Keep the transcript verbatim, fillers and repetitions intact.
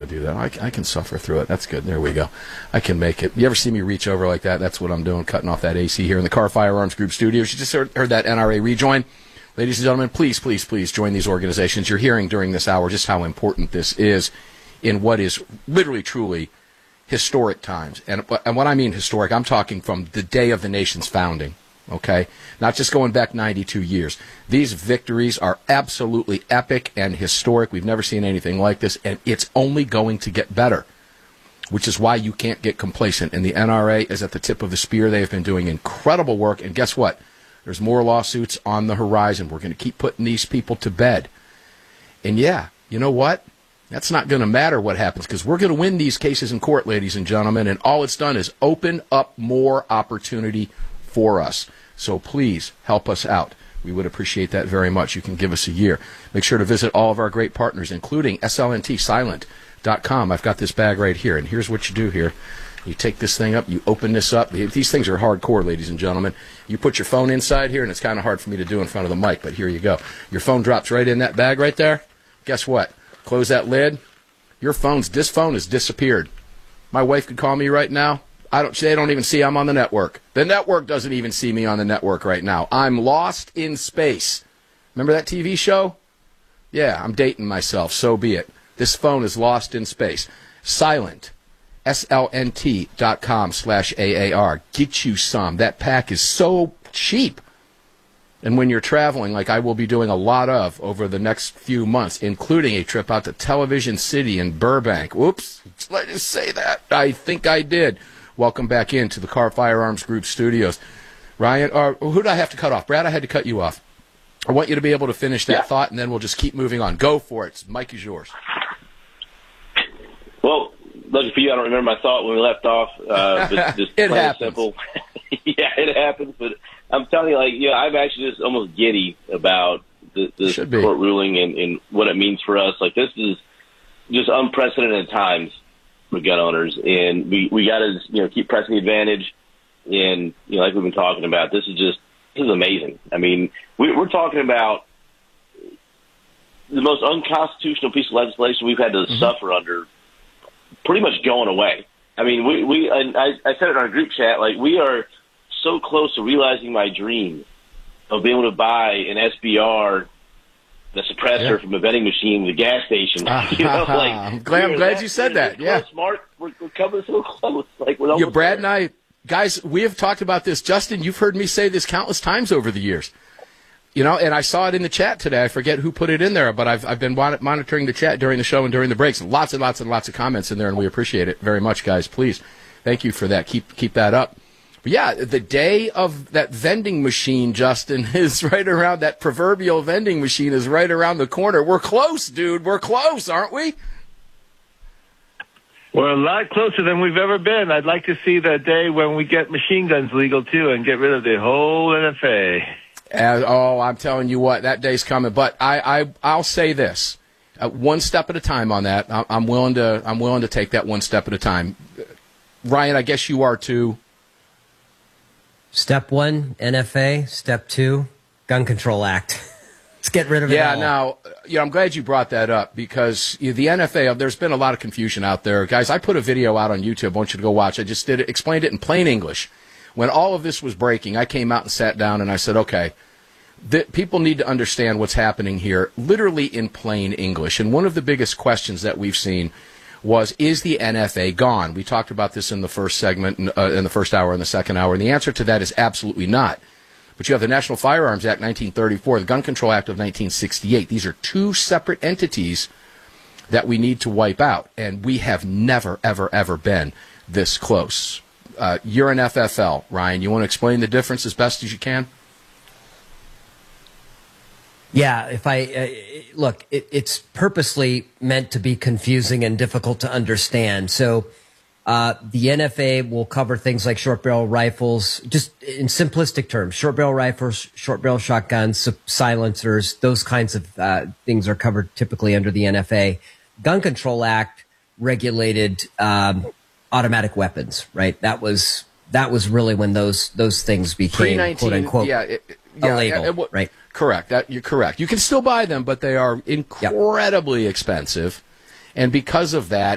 do that. I, I can suffer through it. That's good. There we go. I can make it. You ever see me reach over like that? That's what I'm doing, cutting off that A C here in the Car Firearms Group studios. You just heard, heard that N R A rejoin. Ladies and gentlemen, please, please, please join these organizations. You're hearing during this hour just how important this is in what is literally, truly historic times. And, and what I mean historic, I'm talking from the day of the nation's founding. Okay? Not just going back ninety-two years. These victories are absolutely epic and historic. We've never seen anything like this, and it's only going to get better, which is why you can't get complacent. And the N R A is at the tip of the spear. They have been doing incredible work, and guess what? There's more lawsuits on the horizon. We're going to keep putting these people to bed. And yeah, you know what? That's not going to matter what happens, because we're going to win these cases in court, ladies and gentlemen, and all it's done is open up more opportunity for us. So please help us out. We would appreciate that very much. You can give us a year. Make sure to visit all of our great partners, including S L N T silent dot com. I've got this bag right here, and here's what you do here. You take this thing up, you open this up. These things are hardcore, ladies and gentlemen. You put your phone inside here, and it's kind of hard for me to do in front of the mic, but here you go. Your phone drops right in that bag right there. Guess what? Close that lid. Your phone's, this phone has disappeared. My wife could call me right now. I don't. They don't even see I'm on the network. The network doesn't even see me on the network right now. I'm lost in space. Remember that T V show? Yeah, I'm dating myself. So be it. This phone is lost in space. Silent. S L N T dot com slash A A R. Get you some. That pack is so cheap. And when you're traveling, like I will be doing a lot of over the next few months, including a trip out to Television City in Burbank. Whoops. Let me say that. I think I did. Welcome back into the Car Firearms Group studios. Ryan, or who did I have to cut off? Brad, I had to cut you off. I want you to be able to finish that yeah. thought, and then we'll just keep moving on. Go for it. Mike is yours. Well, lucky for you, I don't remember my thought when we left off. Uh, but just it plain happens. Simple. Yeah, it happens. But I'm telling you, like, yeah, I'm actually just almost giddy about the, this court ruling and, and what it means for us. Like, this is just unprecedented times for gun owners, and we we got to you know keep pressing the advantage. And you know, like we've been talking about, this is just this is amazing. I mean, we, we're talking about the most unconstitutional piece of legislation we've had to mm-hmm. suffer under, pretty much going away. I mean, we we I, I said it in our group chat, like we are so close to realizing my dream of being able to buy an S B R. The suppressor yeah. from a vending machine, the gas station. You know, like, I'm glad, I'm glad you said that. Yeah, Mark, we're, we're coming so close. Like we're yeah, Brad there. and I, guys, we have talked about this. Justin, you've heard me say this countless times over the years. You know, and I saw it in the chat today. I forget who put it in there, but I've I've been monitoring the chat during the show and during the breaks. Lots and lots and lots of comments in there, and we appreciate it very much, guys. Please, thank you for that. Keep keep that up. But yeah, the day of that vending machine, Justin, is right around, that proverbial vending machine is right around the corner. We're close, dude. We're close, aren't we? We're a lot closer than we've ever been. I'd like to see the day when we get machine guns legal, too, and get rid of the whole N F A. Uh, oh, I'm telling you what, that day's coming. But I, I, I'll say this, uh, one step at a time on that. I, I'm willing to, I'm willing to take that one step at a time. Ryan, I guess you are too. Step one, N F A. Step two, Gun Control Act. Let's get rid of it yeah, all. now, you know, I'm glad you brought that up, because you know, the N F A, there's been a lot of confusion out there. Guys, I put a video out on YouTube. I want you to go watch. I just did it, explained it in plain English. When all of this was breaking, I came out and sat down and I said, okay, the, people need to understand what's happening here, literally in plain English. And one of the biggest questions that we've seen was, is the N F A gone? We talked about this in the first segment, uh, in the first hour and the second hour, and the answer to that is absolutely not. But you have the National Firearms Act nineteen thirty-four, the Gun Control Act of nineteen sixty-eight. These are two separate entities that we need to wipe out, and we have never, ever, ever been this close. Uh, you're an F F L, Ryan. You want to explain the difference as best as you can? Yeah, if I uh, look, it, it's purposely meant to be confusing and difficult to understand. So uh, the N F A will cover things like short barrel rifles, just in simplistic terms, short barrel rifles, short barrel shotguns, silencers, those kinds of uh, things are covered typically under the N F A. Gun Control Act regulated um, automatic weapons, right? That was that was really when those those things became quote unquote yeah, it, yeah, illegal, it, it, right? Correct. That, you're correct. You can still buy them, but they are incredibly yep. expensive. And because of that,